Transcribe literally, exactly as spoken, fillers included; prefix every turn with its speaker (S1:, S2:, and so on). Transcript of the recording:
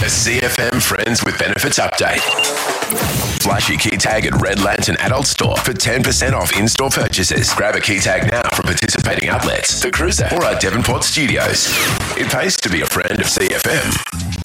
S1: A C F M Friends with Benefits update. Flash your key tag at Red Lantern Adult Store for ten percent off in-store purchases. Grab a key tag now from participating outlets, The Cruiser or our Devonport studios. It pays to be a friend of C F M.